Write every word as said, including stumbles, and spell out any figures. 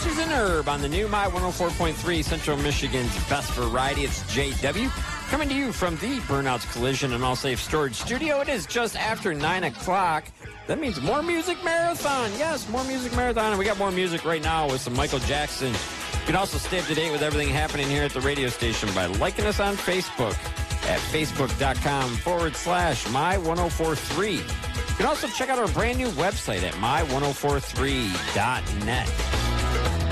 Peaches and Herb on the new My one oh four point three Central Michigan's best variety. It's J W coming to you from the Burnouts Collision and All Safe Storage Studio. It is just after nine o'clock. That means more Music Marathon. Yes, more Music Marathon. And we got more music right now with some Michael Jackson. You can also stay up to date with everything happening here at the radio station by liking us on Facebook at facebook.com forward slash my1043. You can also check out our brand new website at my ten forty-three dot net.